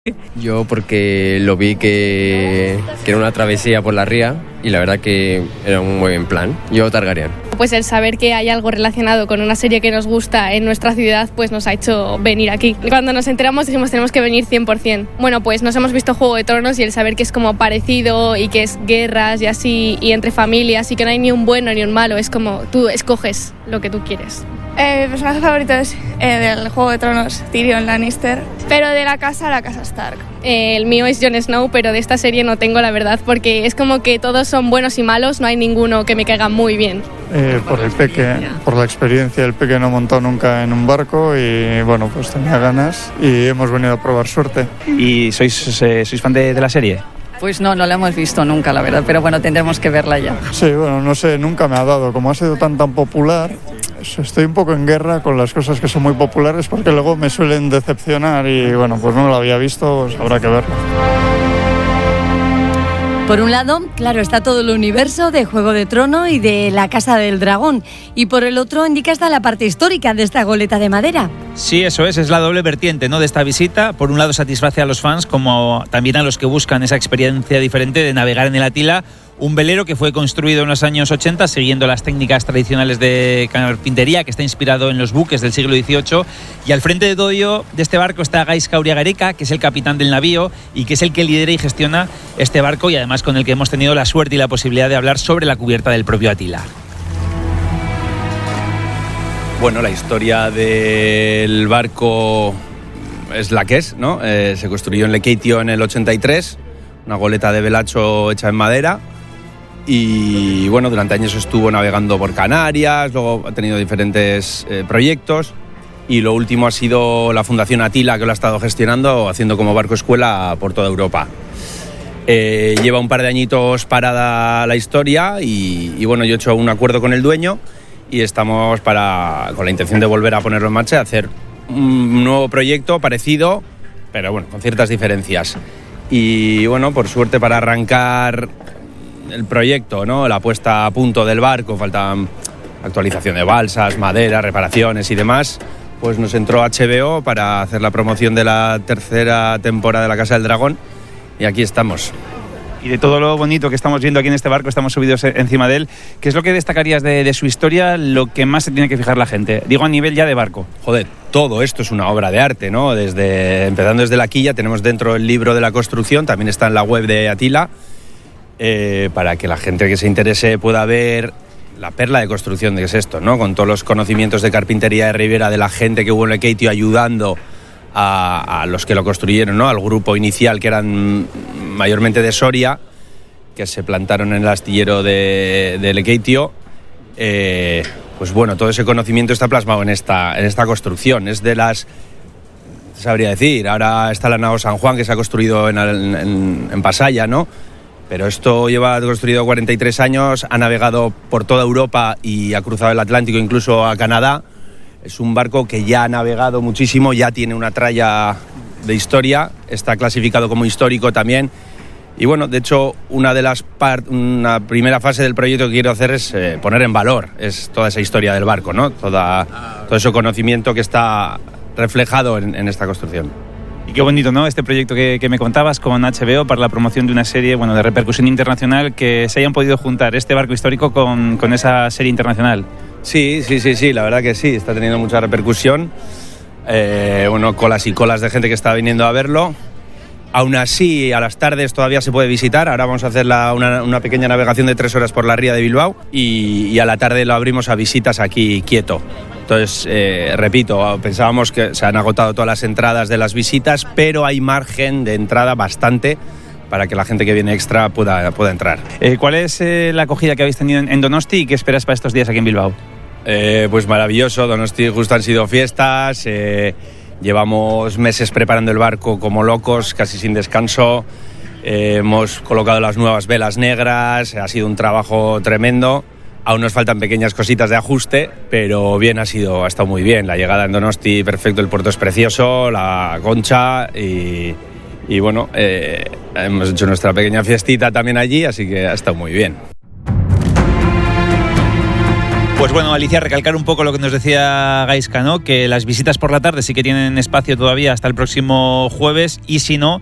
Yo porque lo vi que era una travesía por la ría y la verdad que era un muy buen plan. Yo Targaryen. Pues el saber que hay algo relacionado con una serie que nos gusta en nuestra ciudad pues nos ha hecho venir aquí. Cuando nos enteramos dijimos tenemos que venir 100%. Bueno, pues nos hemos visto Juego de Tronos y el saber que es como parecido y que es guerras y así y entre familias y que no hay ni un bueno ni un malo, es como tú escoges lo que tú quieres. Mi personaje favorito es del Juego de Tronos, Tyrion Lannister, pero de la casa Stark. El mío es Jon Snow, pero de esta serie no tengo la verdad, porque es como que todos son buenos y malos, no hay ninguno que me caiga muy bien. Por el Peque, por la experiencia, el Peque no ha montado nunca en un barco y bueno, pues tenía ganas y hemos venido a probar suerte. ¿Y sois fan de la serie? Pues no la hemos visto nunca, la verdad, pero bueno, tendremos que verla ya. Sí, bueno, no sé, nunca me ha dado, como ha sido tan popular, estoy un poco en guerra con las cosas que son muy populares porque luego me suelen decepcionar y bueno, pues no la había visto, pues habrá que verla. Por un lado, claro, está todo el universo de Juego de Tronos y de la Casa del Dragón. Y por el otro indica hasta la parte histórica de esta goleta de madera. Sí, eso es la doble vertiente, ¿no?, de esta visita. Por un lado satisface a los fans como también a los que buscan esa experiencia diferente de navegar en el Atila, un velero que fue construido en los años 80 siguiendo las técnicas tradicionales de carpintería, que está inspirado en los buques del siglo XVIII. Y al frente de todo ello, de este barco está Gaizka Uriagareka, que es el capitán del navío y que es el que lidera y gestiona este barco y además con el que hemos tenido la suerte y la posibilidad de hablar sobre la cubierta del propio Atila. Bueno, la historia del barco es la que es, ¿no? Se construyó en Lekeitio en el 83, una goleta de velacho hecha en madera. Y bueno, durante años estuvo navegando por Canarias, luego ha tenido diferentes proyectos y lo último ha sido la Fundación Atila, que lo ha estado gestionando, haciendo como barco escuela por toda Europa. Lleva un par de añitos parada la historia y bueno, yo he hecho un acuerdo con el dueño y estamos con la intención de volver a ponerlo en marcha, hacer un nuevo proyecto parecido, pero bueno, con ciertas diferencias. Y bueno, por suerte para arrancar el proyecto, ¿no?, la puesta a punto del barco, falta actualización de balsas, madera, reparaciones y demás, pues nos entró HBO para hacer la promoción de la tercera temporada de La Casa del Dragón y aquí estamos. Y de todo lo bonito que estamos viendo aquí en este barco, estamos subidos encima de él, ¿qué es lo que destacarías de su historia, lo que más se tiene que fijar la gente? Digo, a nivel ya de barco. Joder, todo esto es una obra de arte, ¿no? Empezando desde la quilla, tenemos dentro el libro de la construcción, también está en la web de Atila, para que la gente que se interese pueda ver la perla de construcción de qué es esto, ¿no? Con todos los conocimientos de carpintería de Ribera, de la gente que hubo en Lekeitio ayudando a los que lo construyeron, ¿no?, al grupo inicial que eran mayormente de Soria, que se plantaron en el astillero de Lekeitio. Pues bueno, todo ese conocimiento está plasmado en esta construcción. Es de las, sabría decir, ahora está la nao San Juan, que se ha construido en Pasaya, ¿no? Pero esto lleva construido 43 años, ha navegado por toda Europa y ha cruzado el Atlántico, incluso a Canadá. Es un barco que ya ha navegado muchísimo, ya tiene una tralla de historia, está clasificado como histórico también. Y bueno, de hecho, una primera fase del proyecto que quiero hacer es poner en valor toda esa historia del barco, ¿no? Todo ese conocimiento que está reflejado en esta construcción. Y qué bonito, ¿no?, este proyecto que me contabas con HBO para la promoción de una serie, bueno, de repercusión internacional, que se hayan podido juntar este barco histórico con esa serie internacional. Sí, la verdad que sí, está teniendo mucha repercusión. Bueno, colas y colas de gente que está viniendo a verlo. Aún así, a las tardes todavía se puede visitar. Ahora vamos a hacer una pequeña navegación de 3 horas por la ría de Bilbao y a la tarde lo abrimos a visitas aquí quieto. Entonces, repito, pensábamos que se han agotado todas las entradas de las visitas, pero hay margen de entrada bastante para que la gente que viene extra pueda entrar. ¿Cuál es la acogida que habéis tenido en Donosti y qué esperas para estos días aquí en Bilbao? Pues maravilloso. Donosti justo han sido fiestas. Llevamos meses preparando el barco como locos, casi sin descanso. Hemos colocado las nuevas velas negras, ha sido un trabajo tremendo. Aún nos faltan pequeñas cositas de ajuste, pero bien, ha estado muy bien. La llegada en Donosti, perfecto, el puerto es precioso, la concha y bueno, hemos hecho nuestra pequeña fiestita también allí, así que ha estado muy bien. Pues bueno, Alicia, recalcar un poco lo que nos decía Gaizka, ¿no? Que las visitas por la tarde sí que tienen espacio todavía hasta el próximo jueves, y si no,